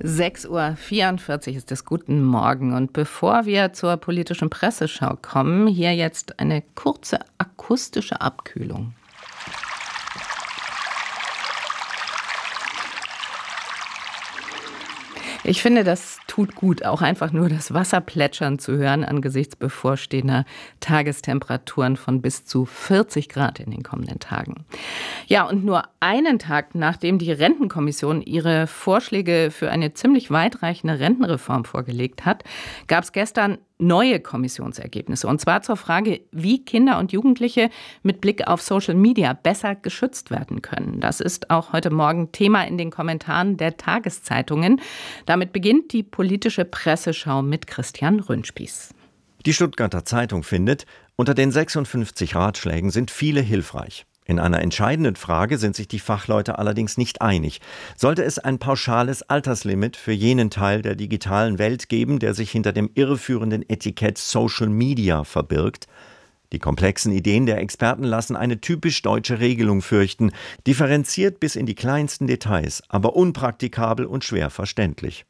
6:44 Uhr ist es. Guten Morgen. Und bevor wir zur politischen Presseschau kommen, hier jetzt eine kurze akustische Abkühlung. Ich finde, das tut gut, auch einfach nur das Wasser plätschern zu hören angesichts bevorstehender Tagestemperaturen von bis zu 40 Grad in den kommenden Tagen. Ja, und nur einen Tag, nachdem die Rentenkommission ihre Vorschläge für eine ziemlich weitreichende Rentenreform vorgelegt hat, gab es gestern neue Kommissionsergebnisse. Und zwar zur Frage, wie Kinder und Jugendliche mit Blick auf Social Media besser geschützt werden können. Das ist auch heute Morgen Thema in den Kommentaren der Tageszeitungen. Damit beginnt die politische Presseschau mit Christian Röhnspieß. Die Stuttgarter Zeitung findet, unter den 56 Ratschlägen sind viele hilfreich. In einer entscheidenden Frage sind sich die Fachleute allerdings nicht einig. Sollte es ein pauschales Alterslimit für jenen Teil der digitalen Welt geben, der sich hinter dem irreführenden Etikett Social Media verbirgt? Die komplexen Ideen der Experten lassen eine typisch deutsche Regelung fürchten, differenziert bis in die kleinsten Details, aber unpraktikabel und schwer verständlich.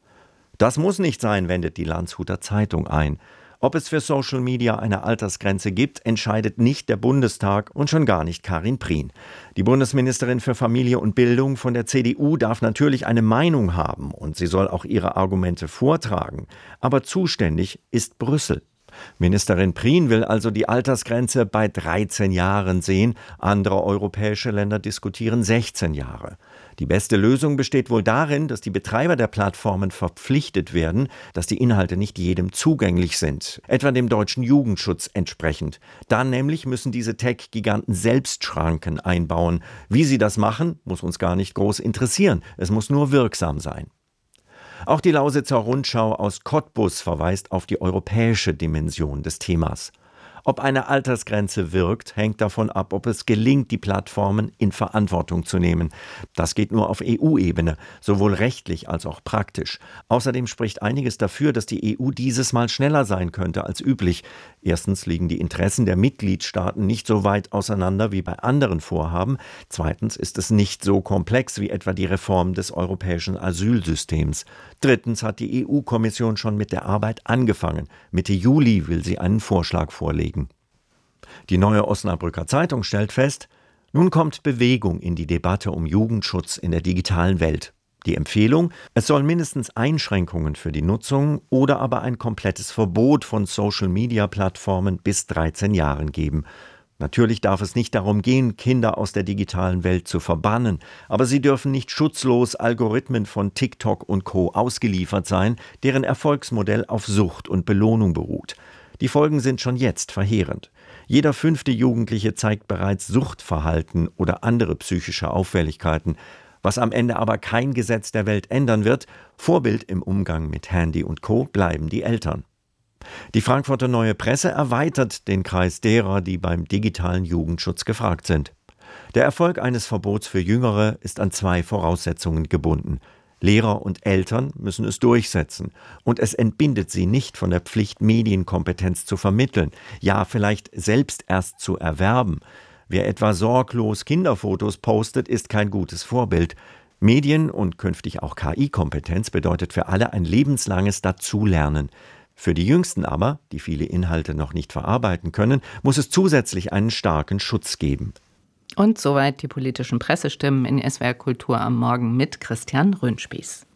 Das muss nicht sein, wendet die Landshuter Zeitung ein. Ob es für Social Media eine Altersgrenze gibt, entscheidet nicht der Bundestag und schon gar nicht Karin Prien. Die Bundesministerin für Familie und Bildung von der CDU darf natürlich eine Meinung haben und sie soll auch ihre Argumente vortragen. Aber zuständig ist Brüssel. Ministerin Prien will also die Altersgrenze bei 13 Jahren sehen. Andere europäische Länder diskutieren 16 Jahre. Die beste Lösung besteht wohl darin, dass die Betreiber der Plattformen verpflichtet werden, dass die Inhalte nicht jedem zugänglich sind, etwa dem deutschen Jugendschutz entsprechend. Dann nämlich müssen diese Tech-Giganten selbst Schranken einbauen. Wie sie das machen, muss uns gar nicht groß interessieren. Es muss nur wirksam sein. Auch die Lausitzer Rundschau aus Cottbus verweist auf die europäische Dimension des Themas. Ob eine Altersgrenze wirkt, hängt davon ab, ob es gelingt, die Plattformen in Verantwortung zu nehmen. Das geht nur auf EU-Ebene, sowohl rechtlich als auch praktisch. Außerdem spricht einiges dafür, dass die EU dieses Mal schneller sein könnte als üblich. Erstens liegen die Interessen der Mitgliedstaaten nicht so weit auseinander wie bei anderen Vorhaben. Zweitens ist es nicht so komplex wie etwa die Reform des europäischen Asylsystems. Drittens hat die EU-Kommission schon mit der Arbeit angefangen. Mitte Juli will sie einen Vorschlag vorlegen. Die Neue Osnabrücker Zeitung stellt fest, nun kommt Bewegung in die Debatte um Jugendschutz in der digitalen Welt. Die Empfehlung, es soll mindestens Einschränkungen für die Nutzung oder aber ein komplettes Verbot von Social-Media-Plattformen bis 13 Jahren geben. Natürlich darf es nicht darum gehen, Kinder aus der digitalen Welt zu verbannen, aber sie dürfen nicht schutzlos Algorithmen von TikTok und Co. ausgeliefert sein, deren Erfolgsmodell auf Sucht und Belohnung beruht. Die Folgen sind schon jetzt verheerend. Jeder 5. Jugendliche zeigt bereits Suchtverhalten oder andere psychische Auffälligkeiten, was am Ende aber kein Gesetz der Welt ändern wird. Vorbild im Umgang mit Handy und Co. bleiben die Eltern. Die Frankfurter Neue Presse erweitert den Kreis derer, die beim digitalen Jugendschutz gefragt sind. Der Erfolg eines Verbots für Jüngere ist an 2 Voraussetzungen gebunden. Lehrer und Eltern müssen es durchsetzen. Und es entbindet sie nicht von der Pflicht, Medienkompetenz zu vermitteln. Ja, vielleicht selbst erst zu erwerben. Wer etwa sorglos Kinderfotos postet, ist kein gutes Vorbild. Medien- und künftig auch KI-Kompetenz bedeutet für alle ein lebenslanges Dazulernen. Für die Jüngsten aber, die viele Inhalte noch nicht verarbeiten können, muss es zusätzlich einen starken Schutz geben. Und soweit die politischen Pressestimmen in SWR Kultur am Morgen mit Christian Röhnspieß.